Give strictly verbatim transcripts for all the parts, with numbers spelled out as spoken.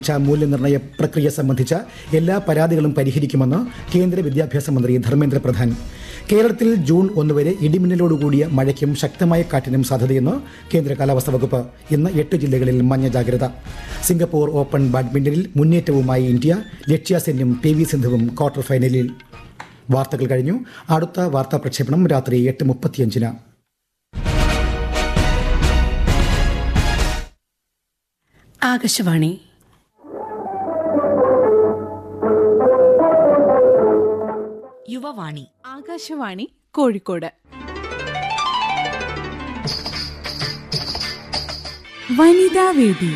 മൂല്യനിർണ്ണയ പ്രക്രിയ സംബന്ധിച്ച എല്ലാ പരാതികളും പരിഹരിക്കുമെന്ന് കേന്ദ്ര വിദ്യാഭ്യാസ മന്ത്രി ധർമ്മേന്ദ്ര പ്രധാൻ. കേരളത്തിൽ ജൂൺ ഒന്ന് വരെ ഇടിമിന്നലോടുകൂടിയ മഴയ്ക്കും ശക്തമായ കാറ്റിനും സാധ്യതയെന്ന് കേന്ദ്ര കാലാവസ്ഥാ വകുപ്പ്. ഇന്ന് എട്ട് ജില്ലകളിൽ മഞ്ഞ ജാഗ്രത. സിംഗപ്പൂർ ഓപ്പൺ ബാഡ്മിന്റണിൽ മുന്നേറ്റവുമായി ഇന്ത്യ. ലക്ഷ്യ സെന്നും പി വി സിന്ധുവും ക്വാർട്ടർ ഫൈനലിൽ. വാർത്തകൾ കഴിഞ്ഞു. അടുത്ത വാർത്താ പ്രക്ഷേപണം രാത്രി എട്ട് മുപ്പത്തിയഞ്ചിന്. ആകാശവാണി. യുവവാണി. ആകാശവാണി കോഴിക്കോട്. വനിതാവേദി.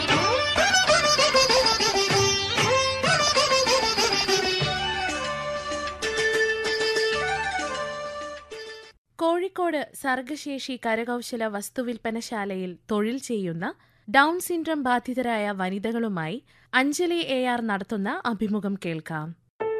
കോഴിക്കോട് സർഗശേഷി കരകൗശല വസ്തുവിൽപ്പനശാലയിൽ തൊഴിൽ ചെയ്യുന്ന down syndrome ബാധിതരായ വനിതകളുമായി Anjali A R നടത്തുന്ന അഭിമുഖം കേൾക്കാം.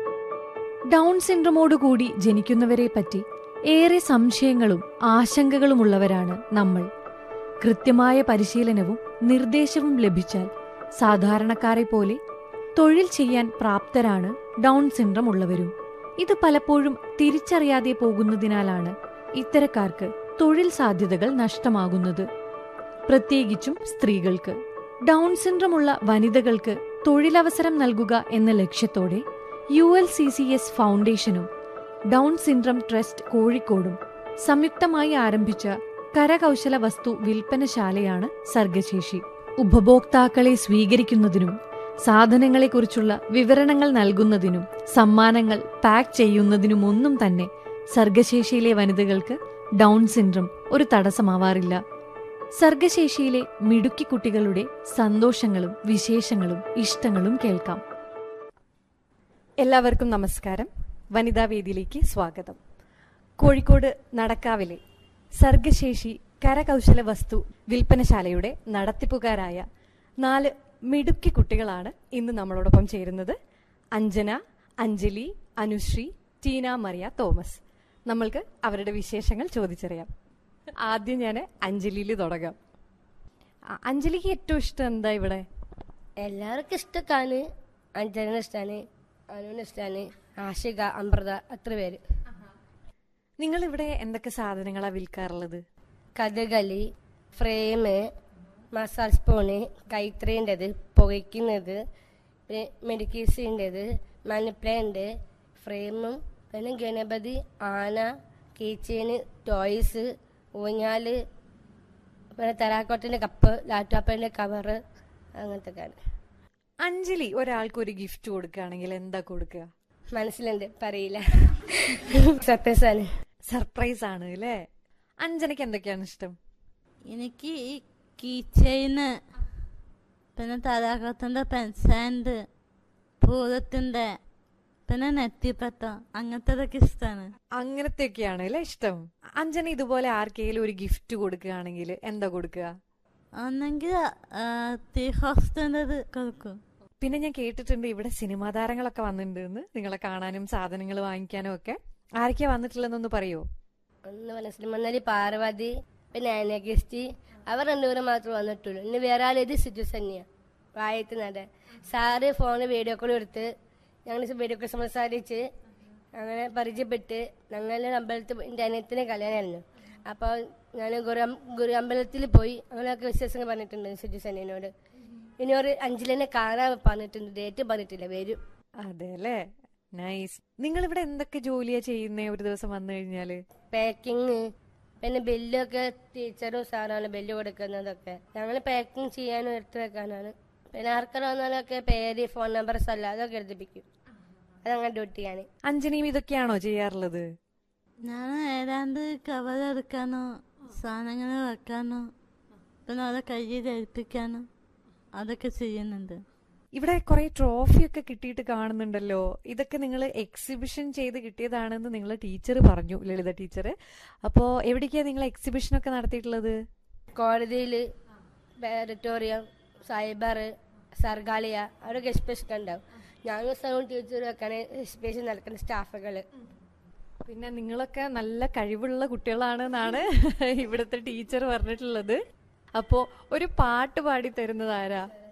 ഡൗൺ സിൻഡ്രമോടുകൂടി ജനിക്കുന്നവരെ പറ്റി ഏറെ സംശയങ്ങളും ആശങ്കകളുമുള്ളവരാണ് നമ്മൾ. കൃത്യമായ പരിശീലനവും നിർദ്ദേശവും ലഭിച്ചാൽ സാധാരണക്കാരെ പോലെ തൊഴിൽ ചെയ്യാൻ പ്രാപ്തരാണ് ഡൗൺ സിൻഡ്രം ഉള്ളവരും. ഇത് പലപ്പോഴും തിരിച്ചറിയാതെ പോകുന്നതിനാലാണ് ഇത്തരക്കാർക്ക് തൊഴിൽ സാധ്യതകൾ നഷ്ടമാകുന്നത്, പ്രത്യേകിച്ചും സ്ത്രീകൾക്ക്. ഡൗൺ സിൻഡ്രമുള്ള വനിതകൾക്ക് തൊഴിലവസരം നൽകുക എന്ന ലക്ഷ്യത്തോടെ U L C C S ഫൗണ്ടേഷനും down syndrome trust കോഴിക്കോടും സംയുക്തമായി ആരംഭിച്ച കരകൗശല വസ്തു വിൽപ്പനശാലയാണ് സർഗശേഷി. ഉപഭോക്താക്കളെ സ്വീകരിക്കുന്നതിനും സാധനങ്ങളെക്കുറിച്ചുള്ള വിവരണങ്ങൾ നൽകുന്നതിനും സമ്മാനങ്ങൾ പാക്ക് ചെയ്യുന്നതിനുമൊന്നും തന്നെ സർഗശേഷിയിലെ വനിതകൾക്ക് ഡൗൺ സിൻഡ്രം ഒരു തടസ്സമാവാറില്ല. സർഗശേഷിയിലെ മിടുക്കി കുട്ടികളുടെ സന്തോഷങ്ങളും വിശേഷങ്ങളും ഇഷ്ടങ്ങളും കേൾക്കാം. എല്ലാവർക്കും നമസ്കാരം. വനിതാവേദിയിലേക്ക് സ്വാഗതം. കോഴിക്കോട് നടക്കാവിലെ സർഗശേഷി കരകൗശല വസ്തു വിൽപ്പനശാലയുടെ നടത്തിപ്പുകാരായ നാല് മിടുക്കി കുട്ടികളാണ് ഇന്ന് നമ്മളോടൊപ്പം ചേരുന്നത്. അഞ്ജന, അഞ്ജലി, അനുശ്രീ, ടീന മറിയ തോമസ്. നമ്മൾക്ക് അവരുടെ വിശേഷങ്ങൾ ചോദിച്ചറിയാം. ആദ്യം ഞാൻ അഞ്ജലിയിൽ തുടങ്ങാം. അഞ്ജലിക്ക് ഏറ്റവും ഇഷ്ടം എന്താ ഇവിടെ? എല്ലാവർക്കും ഇഷ്ടക്കാണ്. അഞ്ജലിന് ഇഷ്ടമാണ്, അനുവിന് ഇഷ്ടമാണ്, ആഷിക, അമൃത, അത്ര പേര്. നിങ്ങൾ ഇവിടെ എന്തൊക്കെ സാധനങ്ങളാ വിൽക്കാറുള്ളത്? കഥകളി, ഫ്രെയിം, മസാല സ്പൂണ്, കൈത്രേൻ്റെത്, പുകയ്ക്കുന്നത്, പിന്നെ മെഡിക്കീസിൻ്റെത്, മണിപ്ലാന്റ്, ഫ്രെയിമും, പിന്നെ ഗണപതി, ആന, കീച്ചേന്, ടോയ്സ്, ഊഞ്ഞാല്, പിന്നെ തെറാക്കോട്ടിൻ്റെ കപ്പ്, ലാപ്ടോപ്പിൻ്റെ കവറ്, അങ്ങനത്തെ കാര്യം. അഞ്ജലി ഒരാൾക്ക് ഒരു ഗിഫ്റ്റ് കൊടുക്കുകയാണെങ്കിൽ എന്താ കൊടുക്കുക? മനസ്സിലുണ്ട്, പറയില്ല. സർപ്രൈസ് ആണ്. സർപ്രൈസ് ആണ് അല്ലേ? അഞ്ജനയ്ക്ക് എന്തൊക്കെയാണ് ഇഷ്ടം? എനിക്ക് ഈ കീ ചെയിന്, പിന്നെ തലാകത്തിന്റെ പെൻസാൻഡ്, ഭൂതത്തിന്റെ, പിന്നെ നെറ്റിപ്പത്ത, അങ്ങനത്തെ ഇഷ്ടമാണ്. അങ്ങനത്തെയൊക്കെയാണ് അല്ലേ ഇഷ്ടം? അഞ്ജന ഇതുപോലെ ആർക്കെങ്കിലും ഒരു ഗിഫ്റ്റ് കൊടുക്കുകയാണെങ്കിൽ എന്താ കൊടുക്കുക? ഒന്നെങ്കിൽ തീ ഹോസ്റ്റൻ്റെത് കൊടുക്കും. പിന്നെ ഞാൻ കേട്ടിട്ടുണ്ട് ഇവിടെ സിനിമാ താരങ്ങളൊക്കെ വന്നിട്ടുണ്ടെന്ന്, നിങ്ങളെ കാണാനും സാധനങ്ങൾ വാങ്ങിക്കാനും ഒക്കെ. ആരൊക്കെയാ വന്നിട്ടുള്ളതെന്നൊന്ന് പറയോ? ഒന്ന് പറഞ്ഞ സിനിമ നടി പാർവതി, പിന്നെ അനഗസ്റ്റി, അവർ രണ്ടുപേരും മാത്രമേ വന്നിട്ടുള്ളൂ. ഇനി വേറെ ആളേത് സിജു സന്യ വായത്ത് നട. സാറ് ഫോണ് വീഡിയോ കോൾ എടുത്ത് ഞങ്ങൾ വീഡിയോ കോൾ സംസാരിച്ച് അങ്ങനെ പരിചയപ്പെട്ട് ഞങ്ങളുടെ അമ്പലത്തിൽ എൻ്റെ അനിയത്തിനെ കല്യാണമായിരുന്നു. അപ്പോൾ ഞാൻ ഗുരു ഗുരു അമ്പലത്തിൽ പോയി അങ്ങനെയൊക്കെ വിശേഷങ്ങൾ പറഞ്ഞിട്ടുണ്ട് സിജു സന്നിയോട്. ഇനി ഒരു അഞ്ജലിനെ കാണാൻ പറഞ്ഞിട്ടുണ്ട്, ഡേറ്റ് പറഞ്ഞിട്ടില്ല, വരും. അതെ അല്ലേ, നൈസ്. നിങ്ങൾ ഇവിടെ എന്തൊക്കെ ജോലിയാ ചെയ്യുന്നേ ഒരു ദിവസം വന്നു കഴിഞ്ഞാല്? പാക്കിങ്, പിന്നെ ബില്ലൊക്കെ ടീച്ചറും സാറാണ് ബില്ല് കൊടുക്കുന്നതൊക്കെ. ഞങ്ങൾ പാക്കിങ് ചെയ്യാനും എടുത്തു വെക്കാനാണ്. പിന്നെ ആർക്കെല്ലാം വന്നാലൊക്കെ പേര്, ഫോൺ നമ്പർ, സ്ഥലം അതൊക്കെ എഴുതിപ്പിക്കും. അതങ്ങനെ ഡ്യൂട്ടിയാണ്. അഞ്ജനിയും ഇതൊക്കെയാണോ ചെയ്യാറുള്ളത്? ഞാൻ ഏതാണ്ട് കവർ എടുക്കാനോ സാധനങ്ങൾ വെക്കാനോ പിന്നെ അത് കയ്യിൽ ഏൽപ്പിക്കാനോ അതൊക്കെ ചെയ്യുന്നുണ്ട്. ഇവിടെ കുറെ ട്രോഫിയൊക്കെ കിട്ടിയിട്ട് കാണുന്നുണ്ടല്ലോ. ഇതൊക്കെ നിങ്ങൾ എക്സിബിഷൻ ചെയ്ത് കിട്ടിയതാണെന്ന് നിങ്ങൾ ടീച്ചർ പറഞ്ഞു, ലളിത ടീച്ചർ. അപ്പോ എവിടേക്കാ നിങ്ങൾ എക്സിബിഷനൊക്കെ നടത്തിയിട്ടുള്ളത്? കോടതിയിൽ, ഓഡിറ്റോറിയം, സൈബർ, സർഗാലയ, അവിടെയൊക്കെ എക്സിബിഷൻ ഉണ്ടാവും. ഞങ്ങൾ സൗണ്ട് ടീച്ചറും ഒക്കെയാണ് എക്സിബിഷൻ നടക്കുന്ന സ്റ്റാഫുകൾ. പിന്നെ നിങ്ങളൊക്കെ നല്ല കഴിവുള്ള കുട്ടികളാണെന്നാണ് ഇവിടുത്തെ ടീച്ചർ പറഞ്ഞിട്ടുള്ളത്. അപ്പോ ഒരു പാട്ട് പാടി തരുന്നത് ആരാ?